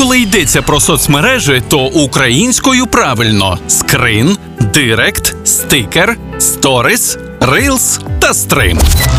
коли йдеться про соцмережі, то українською правильно – скрин, директ, стикер, сторіс, рилс та стрим.